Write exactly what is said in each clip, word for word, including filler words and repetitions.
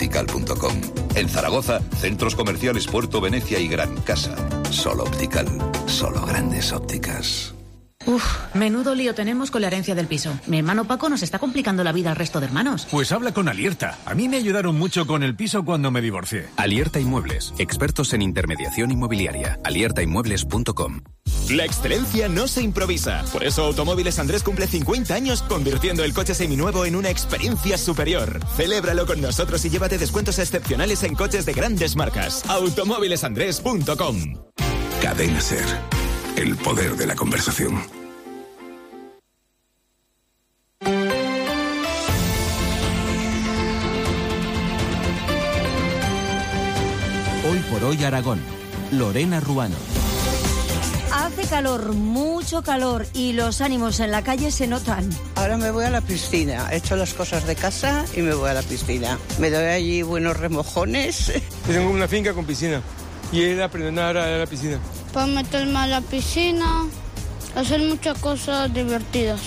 optical punto com. En Zaragoza, centros comerciales Puerto Venecia y Gran Casa. Sol Optical, solo grandes ópticas. Uf, menudo lío tenemos con la herencia del piso. Mi hermano Paco nos está complicando la vida al resto de hermanos. Pues habla con Alierta. A mí me ayudaron mucho con el piso cuando me divorcié. Alierta Inmuebles, expertos en intermediación inmobiliaria. alierta inmuebles punto com. La excelencia no se improvisa. Por eso Automóviles Andrés cumple cincuenta años convirtiendo el coche seminuevo en una experiencia superior. Celébralo con nosotros y llévate descuentos excepcionales en coches de grandes marcas. automóviles andrés punto com. Cadena Ser. El poder de la conversación. Hoy por hoy Aragón. Lorena Ruano. Hace calor, mucho calor, y los ánimos en la calle se notan. Ahora me voy a la piscina, echo las cosas de casa y me voy a la piscina. Me doy allí buenos remojones. Yo tengo una finca con piscina y él aprendió a nadar a la piscina. Para meterme a la piscina, hacer muchas cosas divertidas.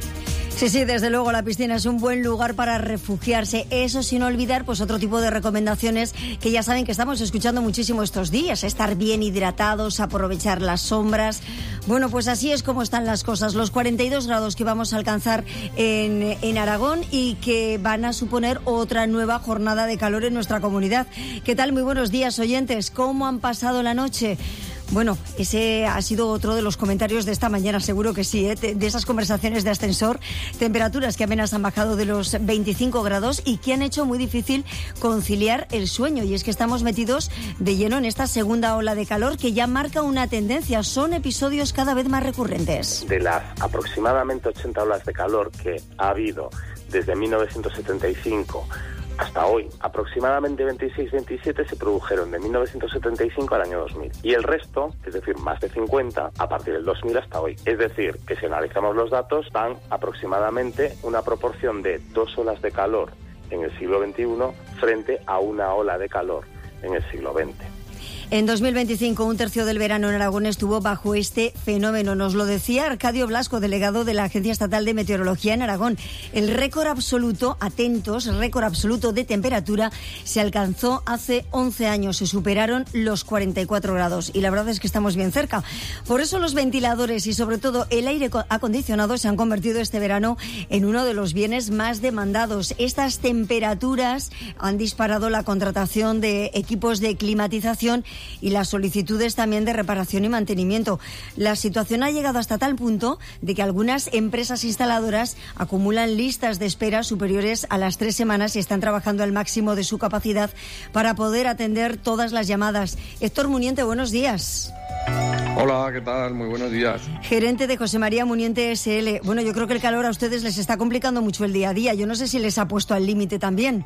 Sí, sí, desde luego la piscina es un buen lugar para refugiarse. Eso sin olvidar pues otro tipo de recomendaciones que ya saben que estamos escuchando muchísimo estos días. Estar bien hidratados, aprovechar las sombras. Bueno, pues así es como están las cosas. Los cuarenta y dos grados que vamos a alcanzar en, en Aragón y que van a suponer otra nueva jornada de calor en nuestra comunidad. ¿Qué tal? Muy buenos días, oyentes. ¿Cómo han pasado la noche? Bueno, ese ha sido otro de los comentarios de esta mañana, seguro que sí, ¿eh? De esas conversaciones de ascensor, temperaturas que apenas han bajado de los veinticinco grados y que han hecho muy difícil conciliar el sueño. Y es que estamos metidos de lleno en esta segunda ola de calor que ya marca una tendencia. Son episodios cada vez más recurrentes. De las aproximadamente ochenta olas de calor que ha habido desde mil novecientos setenta y cinco hasta hoy, aproximadamente veintiséis veintisiete se produjeron de mil novecientos setenta y cinco al año dos mil. Y el resto, es decir, más de cincuenta, a partir del dos mil hasta hoy. Es decir, que si analizamos los datos, dan aproximadamente una proporción de dos olas de calor en el siglo veintiuno frente a una ola de calor en el siglo veinte. En dos mil veinticinco, un tercio del verano en Aragón estuvo bajo este fenómeno. Nos lo decía Arcadio Blasco, delegado de la Agencia Estatal de Meteorología en Aragón. El récord absoluto, atentos, récord absoluto de temperatura se alcanzó hace once años. Se superaron los cuarenta y cuatro grados y la verdad es que estamos bien cerca. Por eso los ventiladores y sobre todo el aire acondicionado se han convertido este verano en uno de los bienes más demandados. Estas temperaturas han disparado la contratación de equipos de climatización y las solicitudes también de reparación y mantenimiento. La situación ha llegado hasta tal punto de que algunas empresas instaladoras acumulan listas de espera superiores a las tres semanas y están trabajando al máximo de su capacidad para poder atender todas las llamadas. Héctor Muniente, buenos días. Hola, ¿qué tal? Muy buenos días. Gerente de José María Muniente S L. Bueno, yo creo que el calor a ustedes les está complicando mucho el día a día. Yo no sé si les ha puesto al límite también.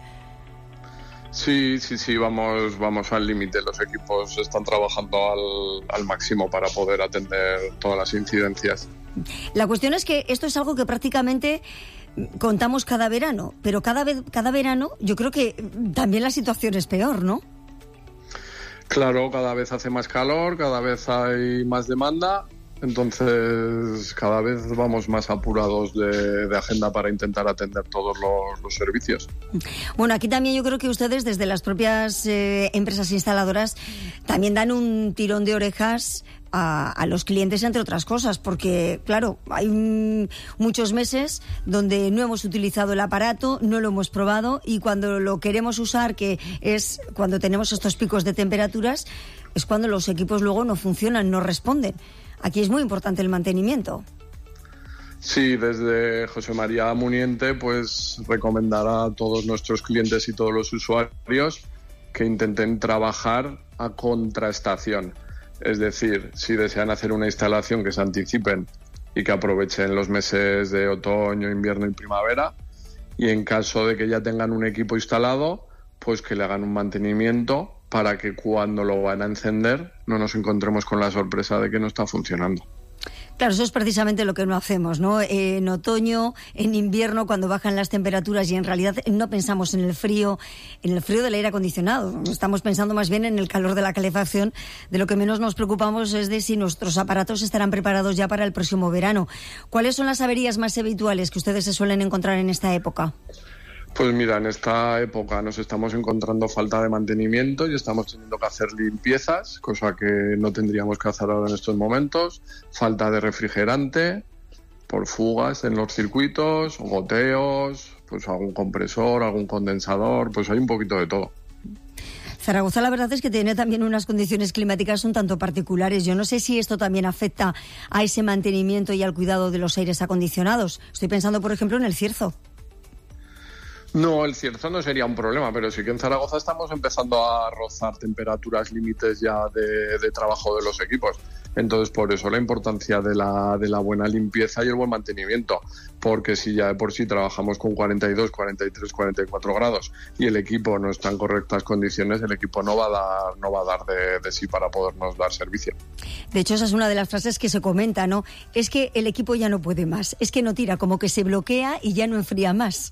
Sí, sí, sí, vamos, vamos al límite. Los equipos están trabajando al, al máximo para poder atender todas las incidencias. La cuestión es que esto es algo que prácticamente contamos cada verano, pero cada vez, cada verano yo creo que también la situación es peor, ¿no? Claro, cada vez hace más calor, cada vez hay más demanda. Entonces, cada vez vamos más apurados de, de agenda para intentar atender todos los, los servicios. Bueno, aquí también yo creo que ustedes, desde las propias eh, empresas instaladoras, también dan un tirón de orejas a, a los clientes, entre otras cosas, porque, claro, hay un, muchos meses donde no hemos utilizado el aparato, no lo hemos probado, y cuando lo queremos usar, que es cuando tenemos estos picos de temperaturas, es cuando los equipos luego no funcionan, no responden. Aquí es muy importante el mantenimiento. Sí, desde José María Muniente, pues recomendar a todos nuestros clientes y todos los usuarios que intenten trabajar a contraestación. Es decir, si desean hacer una instalación, que se anticipen y que aprovechen los meses de otoño, invierno y primavera. Y en caso de que ya tengan un equipo instalado, pues que le hagan un mantenimiento para que cuando lo van a encender no nos encontremos con la sorpresa de que no está funcionando. Claro, eso es precisamente lo que no hacemos, ¿no? Eh, en otoño, en invierno, cuando bajan las temperaturas y en realidad no pensamos en el frío, en el frío del aire acondicionado. Estamos pensando más bien en el calor de la calefacción. De lo que menos nos preocupamos es de si nuestros aparatos estarán preparados ya para el próximo verano. ¿Cuáles son las averías más habituales que ustedes se suelen encontrar en esta época? Pues mira, en esta época nos estamos encontrando falta de mantenimiento y estamos teniendo que hacer limpiezas, cosa que no tendríamos que hacer ahora en estos momentos, falta de refrigerante por fugas en los circuitos, goteos, pues algún compresor, algún condensador, pues hay un poquito de todo. Zaragoza, la verdad es que tiene también unas condiciones climáticas un tanto particulares. Yo no sé si esto también afecta a ese mantenimiento y al cuidado de los aires acondicionados. Estoy pensando, por ejemplo, en el Cierzo. No, el Cierzo no sería un problema, pero sí que en Zaragoza estamos empezando a rozar temperaturas límites ya de, de trabajo de los equipos. Entonces, por eso la importancia de la, de la buena limpieza y el buen mantenimiento. Porque si ya de por sí trabajamos con cuarenta y dos, cuarenta y tres, cuarenta y cuatro grados y el equipo no está en correctas condiciones, el equipo no va a dar, no va a dar de, de sí para podernos dar servicio. De hecho, esa es una de las frases que se comenta, ¿no? Es que el equipo ya no puede más, es que no tira, como que se bloquea y ya no enfría más.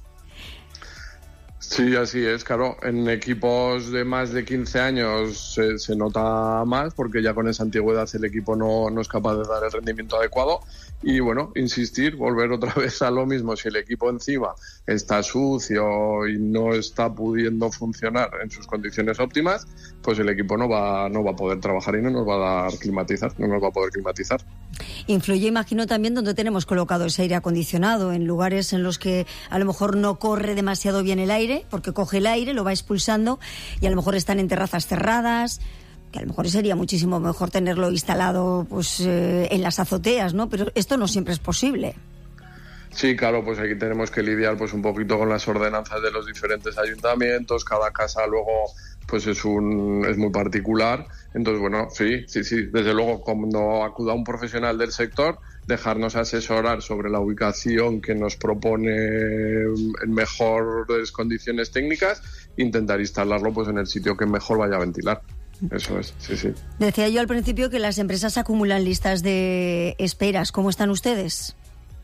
Sí, así es, claro. En equipos de más de quince años se, se nota más porque ya con esa antigüedad el equipo no, no es capaz de dar el rendimiento adecuado. Y bueno, insistir, volver otra vez a lo mismo. Si el equipo encima está sucio y no está pudiendo funcionar en sus condiciones óptimas, pues el equipo no va, no va a poder trabajar y no nos va a dar climatizar, no nos va a poder climatizar. Influye, imagino, también donde tenemos colocado ese aire acondicionado, en lugares en los que a lo mejor no corre demasiado bien el aire, porque coge el aire, lo va expulsando y a lo mejor están en terrazas cerradas, que a lo mejor sería muchísimo mejor tenerlo instalado pues eh, en las azoteas, ¿no? Pero esto no siempre es posible. Sí, claro, pues aquí tenemos que lidiar pues un poquito con las ordenanzas de los diferentes ayuntamientos, cada casa luego pues es un es muy particular, entonces bueno, sí, sí, sí, desde luego cuando acuda un profesional del sector, dejarnos asesorar sobre la ubicación que nos propone en mejores condiciones técnicas, intentar instalarlo pues en el sitio que mejor vaya a ventilar. Eso es, sí, sí. Decía yo al principio que las empresas acumulan listas de esperas. ¿Cómo están ustedes?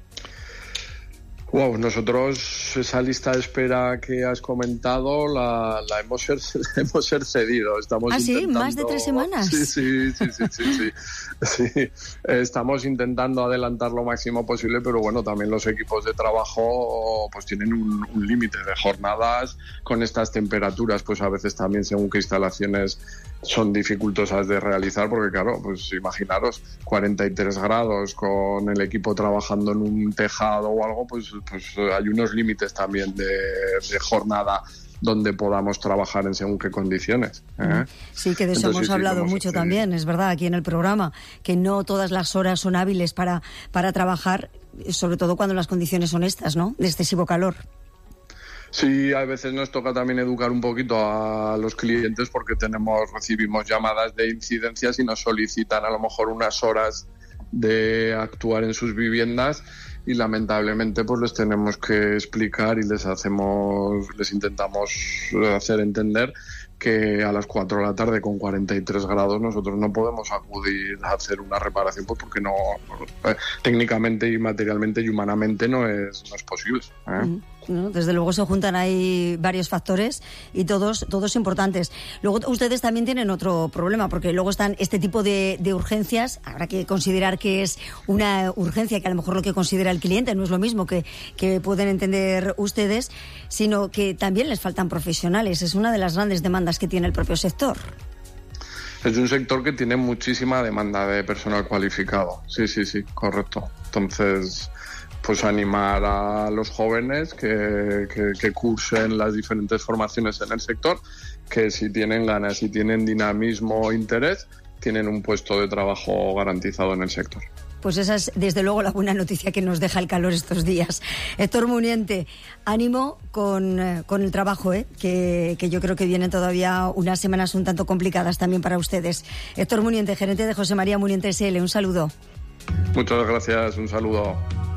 Wow, nosotros esa lista de espera que has comentado la, la hemos la hemos excedido. Estamos ¿Ah, sí? intentando... ¿Más de tres semanas? Sí, sí, sí, sí, sí, sí. Sí. Estamos intentando adelantar lo máximo posible, pero bueno, también los equipos de trabajo pues tienen un, un límite de jornadas con estas temperaturas, pues a veces también según qué instalaciones son dificultosas de realizar, porque claro, pues imaginaros cuarenta y tres grados con el equipo trabajando en un tejado o algo, pues, pues hay unos límites también de, de jornada donde podamos trabajar en según qué condiciones. ¿eh? Sí, que de eso Entonces, hemos sí, hablado sí, mucho también, es verdad, aquí en el programa, que no todas las horas son hábiles para, para trabajar, sobre todo cuando las condiciones son estas, ¿no? De excesivo calor. Sí, a veces nos toca también educar un poquito a los clientes porque tenemos recibimos llamadas de incidencias y nos solicitan a lo mejor unas horas de actuar en sus viviendas y lamentablemente pues les tenemos que explicar y les hacemos les intentamos hacer entender que a las cuatro de la tarde con cuarenta y tres grados nosotros no podemos acudir a hacer una reparación pues porque no eh, técnicamente y materialmente y humanamente no es no es posible. ¿eh? Mm. ¿No? Desde luego se juntan ahí varios factores y todos todos importantes. Luego ustedes también tienen otro problema, porque luego están este tipo de, de urgencias. Habrá que considerar que es una urgencia, que a lo mejor lo que considera el cliente no es lo mismo que, que pueden entender ustedes, sino que también les faltan profesionales. Es una de las grandes demandas que tiene el propio sector. Es un sector que tiene muchísima demanda de personal cualificado. Sí, sí, sí, correcto. Entonces, pues animar a los jóvenes que, que, que cursen las diferentes formaciones en el sector, que si tienen ganas, si tienen dinamismo o interés, tienen un puesto de trabajo garantizado en el sector. Pues esa es, desde luego, la buena noticia que nos deja el calor estos días. Héctor Muniente, ánimo con, con el trabajo, ¿eh? que, que yo creo que vienen todavía unas semanas un tanto complicadas también para ustedes. Héctor Muniente, gerente de José María Muniente S L, un saludo. Muchas gracias, un saludo.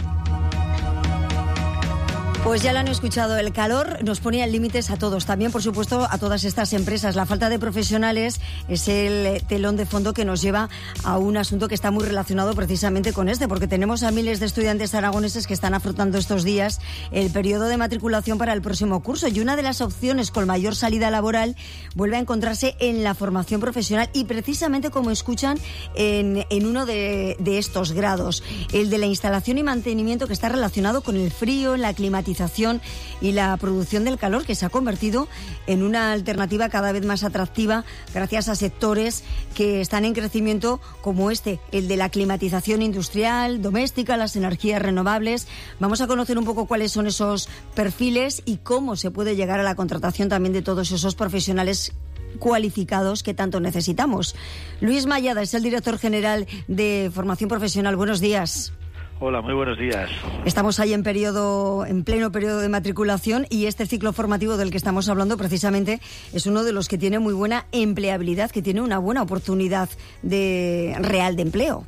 Pues ya lo han escuchado, el calor nos pone límites a todos, también por supuesto a todas estas empresas. La falta de profesionales es el telón de fondo que nos lleva a un asunto que está muy relacionado precisamente con este, porque tenemos a miles de estudiantes aragoneses que están afrontando estos días el periodo de matriculación para el próximo curso, y una de las opciones con mayor salida laboral vuelve a encontrarse en la formación profesional, y precisamente como escuchan en, en uno de, de estos grados, el de la instalación y mantenimiento, que está relacionado con el frío, la climatización climatización y la producción del calor, que se ha convertido en una alternativa cada vez más atractiva gracias a sectores que están en crecimiento como este, el de la climatización industrial, doméstica, las energías renovables. Vamos a conocer un poco cuáles son esos perfiles y cómo se puede llegar a la contratación también de todos esos profesionales cualificados que tanto necesitamos. Luis Mayada es el director general de Formación Profesional. Buenos días. Hola, muy buenos días. Estamos ahí en periodo, en pleno periodo de matriculación, y este ciclo formativo del que estamos hablando precisamente es uno de los que tiene muy buena empleabilidad, que tiene una buena oportunidad de real de empleo.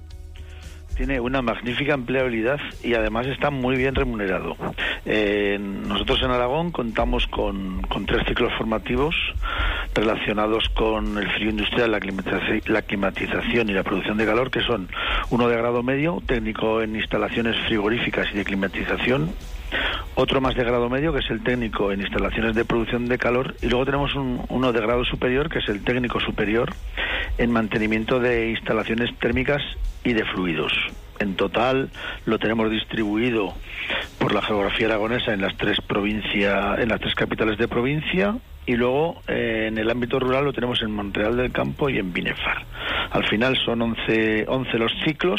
Tiene una magnífica empleabilidad y además está muy bien remunerado. Eh, nosotros en Aragón contamos con, con tres ciclos formativos relacionados con el frío industrial, la climatización, la climatización y la producción de calor, que son uno de grado medio, técnico en instalaciones frigoríficas y de climatización, otro más de grado medio, que es el técnico en instalaciones de producción de calor, y luego tenemos un, uno de grado superior, que es el técnico superior en mantenimiento de instalaciones térmicas y de fluidos. En total lo tenemos distribuido por la geografía aragonesa en las tres provincias, en las tres capitales de provincia, y luego eh, en el ámbito rural lo tenemos en Montreal del Campo y en Binefar. Al final son once, once los ciclos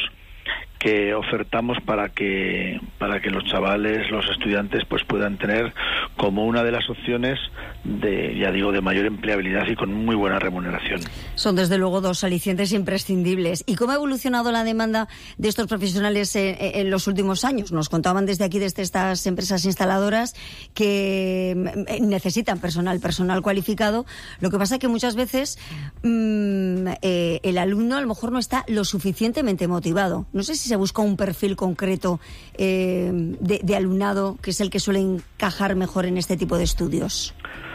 que ofertamos para que para que los chavales, los estudiantes, pues puedan tener como una de las opciones de, ya digo, de mayor empleabilidad y con muy buena remuneración. Son desde luego dos alicientes imprescindibles. ¿Y cómo ha evolucionado la demanda de estos profesionales en, en los últimos años? Nos contaban desde aquí, desde estas empresas instaladoras, que necesitan personal, personal cualificado. Lo que pasa es que muchas veces mmm, eh, el alumno a lo mejor no está lo suficientemente motivado. No sé si se busca un perfil concreto eh, de, de alumnado que es el que suele encajar mejor en este tipo de estudios.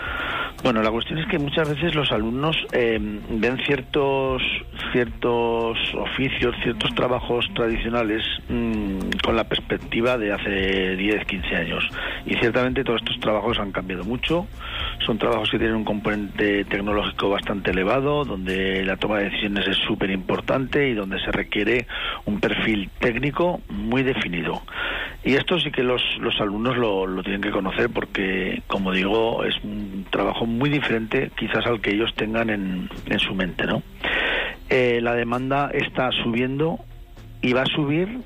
Bueno, la cuestión es que muchas veces los alumnos eh, ven ciertos ciertos oficios, ciertos trabajos tradicionales mmm, con la perspectiva de hace diez, quince años. Y ciertamente todos estos trabajos han cambiado mucho. Son trabajos que tienen un componente tecnológico bastante elevado, donde la toma de decisiones es súper importante y donde se requiere un perfil técnico muy definido. Y esto sí que los, los alumnos lo, lo tienen que conocer porque, como digo, es un trabajo muy diferente quizás al que ellos tengan en, en su mente, ¿no? Eh, la demanda está subiendo y va a subir,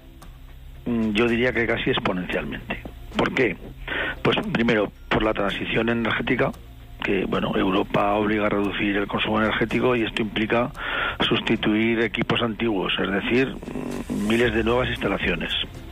yo diría que casi exponencialmente. ¿Por qué? Pues primero, por la transición energética, que bueno, Europa obliga a reducir el consumo energético y esto implica sustituir equipos antiguos, es decir, miles de nuevas instalaciones.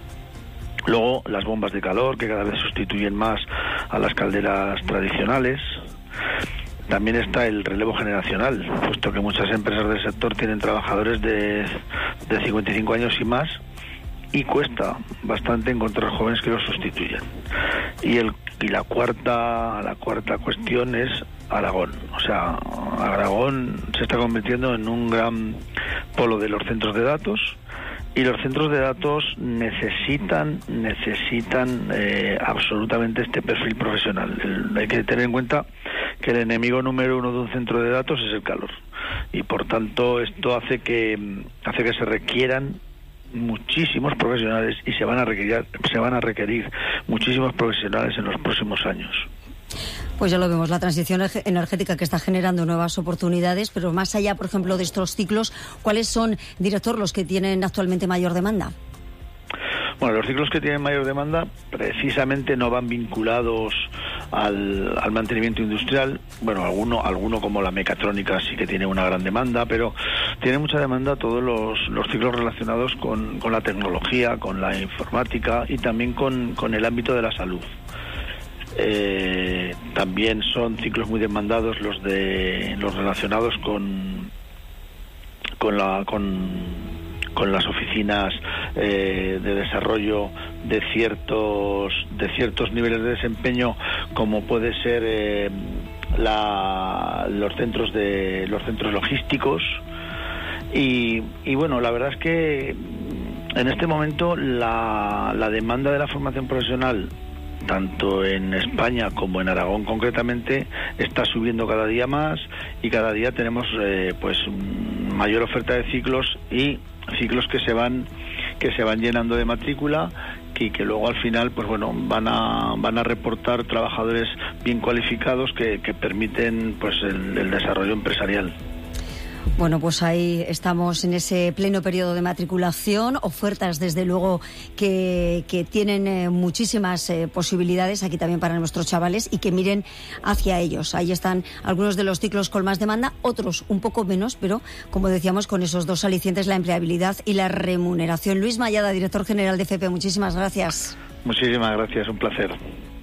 Luego, las bombas de calor, que cada vez sustituyen más a las calderas tradicionales. También está el relevo generacional, puesto que muchas empresas del sector tienen trabajadores de, de cincuenta y cinco años y más, y cuesta bastante encontrar jóvenes que los sustituyan. Y el y la cuarta la cuarta cuestión es Aragón. O sea, Aragón se está convirtiendo en un gran polo de los centros de datos, y los centros de datos necesitan necesitan eh, absolutamente este perfil profesional. El, hay que tener en cuenta que el enemigo número uno de un centro de datos es el calor, y por tanto esto hace que hace que se requieran muchísimos profesionales y se van a requerir se van a requerir muchísimos profesionales en los próximos años. Pues ya lo vemos, la transición energética que está generando nuevas oportunidades, pero más allá, por ejemplo, de estos ciclos, ¿cuáles son, director, los que tienen actualmente mayor demanda? Bueno, los ciclos que tienen mayor demanda precisamente no van vinculados al, al mantenimiento industrial. Bueno, alguno, alguno como la mecatrónica sí que tiene una gran demanda, pero tiene mucha demanda todos los, los ciclos relacionados con, con la tecnología, con la informática y también con, con el ámbito de la salud. Eh, también son ciclos muy demandados los de los relacionados con con la con, con las oficinas eh, de desarrollo de ciertos de ciertos niveles de desempeño, como puede ser eh, la, los centros de los centros logísticos. Y, y bueno, la verdad es que en este momento la, la demanda de la formación profesional, tanto en España como en Aragón concretamente, está subiendo cada día más, y cada día tenemos eh, pues mayor oferta de ciclos y ciclos que se van que se van llenando de matrícula y que luego al final pues bueno van a van a reportar trabajadores bien cualificados que, que permiten pues el, el desarrollo empresarial. Bueno, pues ahí estamos en ese pleno periodo de matriculación, ofertas desde luego que, que tienen eh, muchísimas eh, posibilidades aquí también para nuestros chavales y que miren hacia ellos. Ahí están algunos de los ciclos con más demanda, otros un poco menos, pero como decíamos con esos dos alicientes, la empleabilidad y la remuneración. Luis Mayada, director general de F P, muchísimas gracias. Muchísimas gracias, un placer.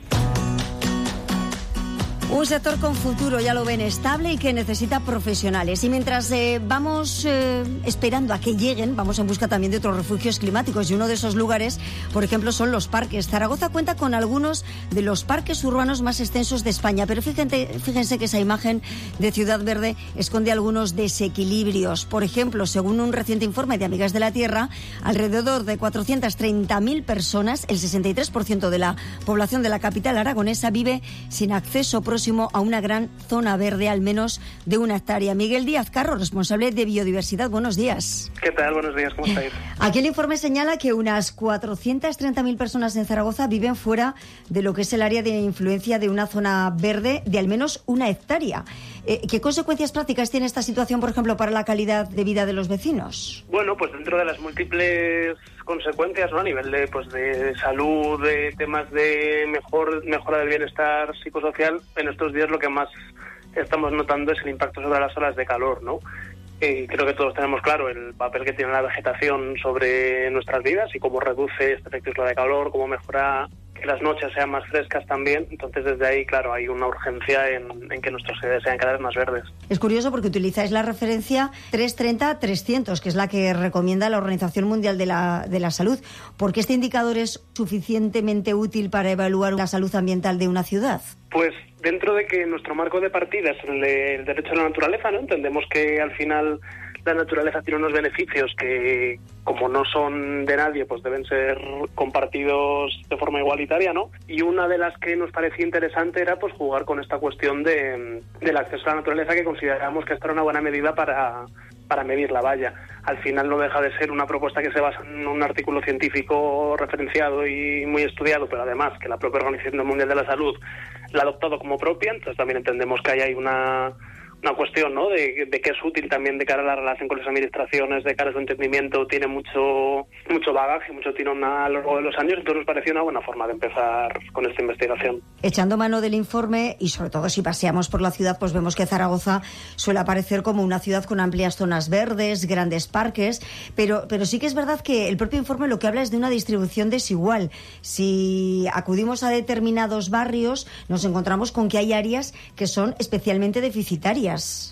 Un sector con futuro, ya lo ven, estable y que necesita profesionales. Y mientras eh, vamos eh, esperando a que lleguen, vamos en busca también de otros refugios climáticos. Y uno de esos lugares, por ejemplo, son los parques. Zaragoza cuenta con algunos de los parques urbanos más extensos de España. Pero fíjense, fíjense que esa imagen de Ciudad Verde esconde algunos desequilibrios. Por ejemplo, según un reciente informe de Amigas de la Tierra, alrededor de cuatrocientas treinta mil personas, el sesenta y tres por ciento de la población de la capital aragonesa, vive sin acceso próximo a una gran zona verde, al menos de una hectárea. Miguel Díaz Carro, responsable de Biodiversidad, buenos días. ¿Qué tal? Buenos días, ¿cómo estáis? Aquí el informe señala que unas cuatrocientas treinta mil personas en Zaragoza viven fuera de lo que es el área de influencia de una zona verde de al menos una hectárea. Eh, ¿Qué consecuencias prácticas tiene esta situación, por ejemplo, para la calidad de vida de los vecinos? Bueno, pues dentro de las múltiples consecuencias, ¿no? A nivel de, pues, de salud, de temas de mejor mejora del bienestar psicosocial, en estos días lo que más estamos notando es el impacto sobre las olas de calor, ¿no? Eh, creo que todos tenemos claro el papel que tiene la vegetación sobre nuestras vidas y cómo reduce este efecto isla de calor, cómo mejora que las noches sean más frescas también. Entonces, desde ahí, claro, hay una urgencia en, en que nuestras ciudades sean cada vez más verdes. Es curioso porque utilizáis la referencia trescientos treinta trescientos, que es la que recomienda la Organización Mundial de la, de la Salud. ¿Por qué este indicador es suficientemente útil para evaluar la salud ambiental de una ciudad? Pues dentro de que nuestro marco de partida es el, de, el derecho a la naturaleza, ¿no? Entendemos que al final la naturaleza tiene unos beneficios que, como no son de nadie, pues deben ser compartidos de forma igualitaria, ¿no? Y una de las que nos parecía interesante era pues jugar con esta cuestión de del acceso a la naturaleza, que consideramos que esta era una buena medida para para medir la valla. Al final no deja de ser una propuesta que se basa en un artículo científico referenciado y muy estudiado, pero además que la propia Organización Mundial de la Salud la ha adoptado como propia. Entonces también entendemos que ahí hay una una cuestión, ¿no?, de, de que es útil también de cara a la relación con las administraciones, de cara a su entendimiento, tiene mucho mucho bagaje, mucho tirón a lo largo de los años. Entonces nos pareció una buena forma de empezar con esta investigación. Echando mano del informe, y sobre todo si paseamos por la ciudad, pues vemos que Zaragoza suele aparecer como una ciudad con amplias zonas verdes, grandes parques, pero, pero sí que es verdad que el propio informe lo que habla es de una distribución desigual. Si acudimos a determinados barrios, nos encontramos con que hay áreas que son especialmente deficitarias.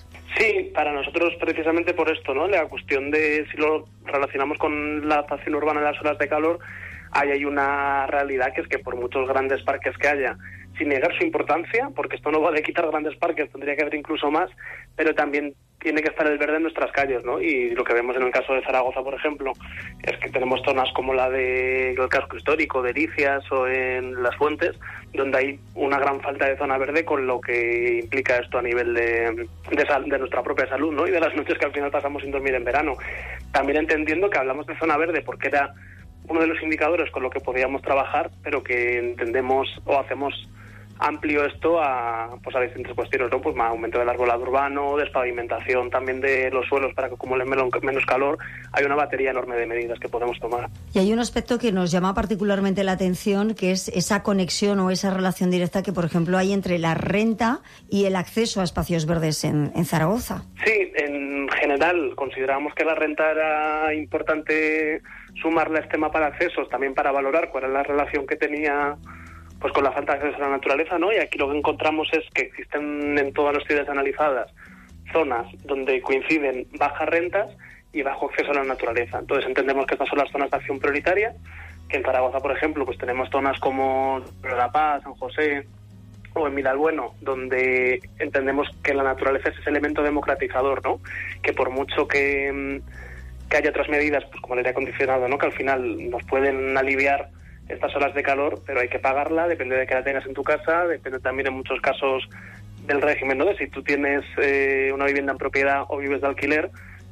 Sí, para nosotros precisamente por esto, ¿no? La cuestión de si lo relacionamos con la adaptación urbana de las olas de calor, ahí hay una realidad que es que por muchos grandes parques que haya, sin negar su importancia, porque esto no va de quitar grandes parques, tendría que haber incluso más, pero también tiene que estar el verde en nuestras calles, ¿no? Y lo que vemos en el caso de Zaragoza, por ejemplo, es que tenemos zonas como la del casco histórico, de Ericias o en Las Fuentes, donde hay una gran falta de zona verde, con lo que implica esto a nivel de, de, sal, de nuestra propia salud, ¿no? Y de las noches que al final pasamos sin dormir en verano. También entendiendo que hablamos de zona verde porque era uno de los indicadores con lo que podíamos trabajar, pero que entendemos o hacemos amplio esto a pues a distintas cuestiones, ¿no? Pues más aumento del arbolado urbano, despavimentación también de los suelos para que acumulen menos calor. Hay una batería enorme de medidas que podemos tomar. Y hay un aspecto que nos llama particularmente la atención, que es esa conexión o esa relación directa que, por ejemplo, hay entre la renta y el acceso a espacios verdes en, en Zaragoza. Sí, en general consideramos que la renta era importante sumarle a este mapa de accesos, también para valorar cuál es la relación que tenía pues con la falta de acceso a la naturaleza, ¿no? Y aquí lo que encontramos es que existen en todas las ciudades analizadas zonas donde coinciden bajas rentas y bajo acceso a la naturaleza. Entonces entendemos que estas son las zonas de acción prioritaria, que en Zaragoza, por ejemplo, pues tenemos zonas como La Paz, San José o en Miralbueno, donde entendemos que la naturaleza es ese elemento democratizador, ¿no? Que por mucho que, que haya otras medidas, pues como el aire acondicionado, ¿no?, que al final nos pueden aliviar estas olas de calor, pero hay que pagarla, depende de que la tengas en tu casa, depende también en muchos casos del régimen, ¿no? De si tú tienes eh, una vivienda en propiedad o vives de alquiler,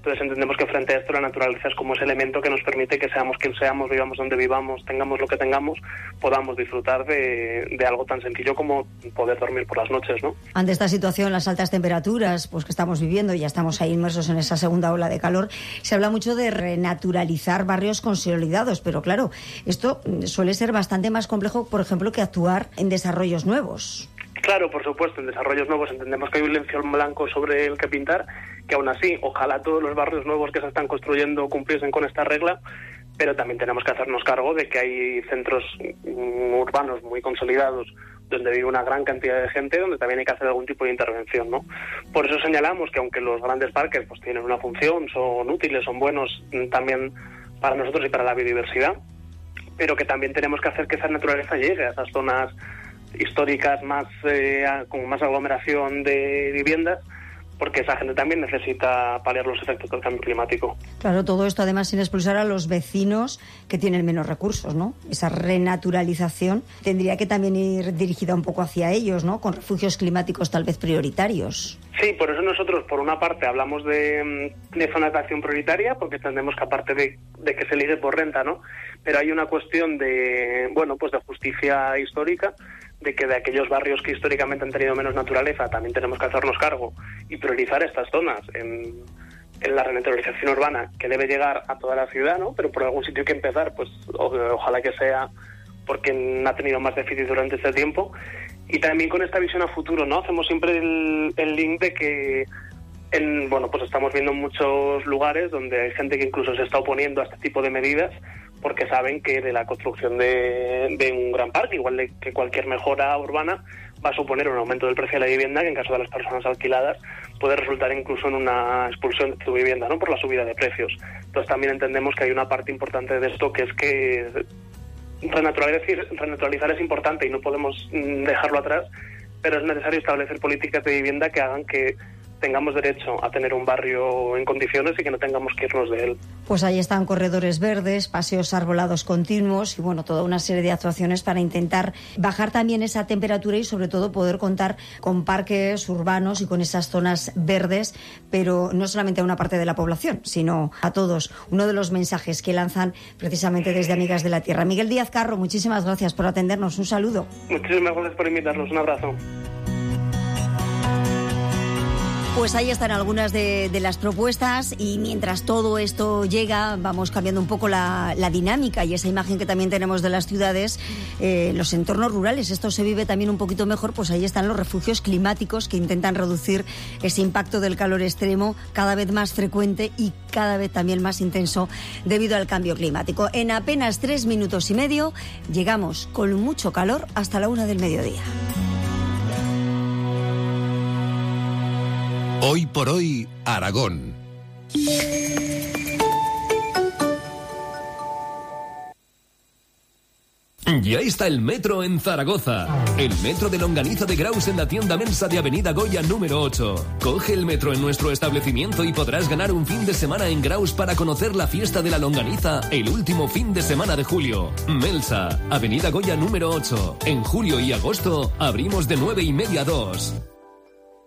Entonces entendemos que frente a esto la naturaleza es como ese elemento que nos permite que seamos quien seamos, vivamos donde vivamos, tengamos lo que tengamos, podamos disfrutar de, de algo tan sencillo como poder dormir por las noches, ¿no? Ante esta situación, las altas temperaturas pues que estamos viviendo, ya estamos ahí inmersos en esa segunda ola de calor, se habla mucho de renaturalizar barrios consolidados, pero claro, esto suele ser bastante más complejo, por ejemplo, que actuar en desarrollos nuevos. Claro, por supuesto, en desarrollos nuevos entendemos que hay un lienzo blanco sobre el que pintar, que aún así, ojalá todos los barrios nuevos que se están construyendo cumpliesen con esta regla, pero también tenemos que hacernos cargo de que hay centros urbanos muy consolidados donde vive una gran cantidad de gente, donde también hay que hacer algún tipo de intervención, ¿no? Por eso señalamos que aunque los grandes parques pues tienen una función, son útiles, son buenos también para nosotros y para la biodiversidad, pero que también tenemos que hacer que esa naturaleza llegue a esas zonas históricas más eh, con más aglomeración de viviendas, porque esa gente también necesita paliar los efectos del cambio climático. Claro, todo esto además sin expulsar a los vecinos que tienen menos recursos, ¿no? Esa renaturalización tendría que también ir dirigida un poco hacia ellos, ¿no? Con refugios climáticos tal vez prioritarios. Sí, por eso nosotros, por una parte, hablamos de, de zonas de acción prioritaria, porque entendemos que aparte de, de que se elige por renta, ¿no? Pero hay una cuestión de, bueno, pues de justicia histórica, de que de aquellos barrios que históricamente han tenido menos naturaleza también tenemos que hacernos cargo y priorizar estas zonas en, en la renaturalización urbana, que debe llegar a toda la ciudad, ¿no? Pero por algún sitio hay que empezar, pues o, ojalá que sea porque ha tenido más déficit durante este tiempo. Y también con esta visión a futuro, ¿no? Hacemos siempre el, el link de que en, bueno, pues estamos viendo muchos lugares donde hay gente que incluso se está oponiendo a este tipo de medidas, porque saben que de la construcción de, de un gran parque, igual de que cualquier mejora urbana, va a suponer un aumento del precio de la vivienda, que en caso de las personas alquiladas puede resultar incluso en una expulsión de tu vivienda, ¿no? Por la subida de precios. Entonces también entendemos que hay una parte importante de esto, que es que renaturalizar, renaturalizar es importante y no podemos dejarlo atrás, pero es necesario establecer políticas de vivienda que hagan que tengamos derecho a tener un barrio en condiciones y que no tengamos que irnos de él. Pues ahí están corredores verdes, paseos arbolados continuos y bueno, toda una serie de actuaciones para intentar bajar también esa temperatura y sobre todo poder contar con parques urbanos y con esas zonas verdes, pero no solamente a una parte de la población, sino a todos. Uno de los mensajes que lanzan precisamente desde Amigas de la Tierra. Miguel Díaz Carro, muchísimas gracias por atendernos. Un saludo. Muchísimas gracias por invitarnos. Un abrazo. Pues ahí están algunas de, de las propuestas y mientras todo esto llega vamos cambiando un poco la, la dinámica y esa imagen que también tenemos de las ciudades, eh, los entornos rurales. Esto se vive también un poquito mejor, pues ahí están los refugios climáticos que intentan reducir ese impacto del calor extremo cada vez más frecuente y cada vez también más intenso debido al cambio climático. En apenas tres minutos y medio llegamos con mucho calor hasta la una del mediodía. Hoy por hoy, Aragón. Ya está el metro en Zaragoza. El metro de Longaniza de Graus en la tienda Mensa de Avenida Goya número ocho. Coge el metro en nuestro establecimiento y podrás ganar un fin de semana en Graus para conocer la fiesta de la longaniza el último fin de semana de julio. Mensa, Avenida Goya número ocho. En julio y agosto abrimos de nueve y media a dos.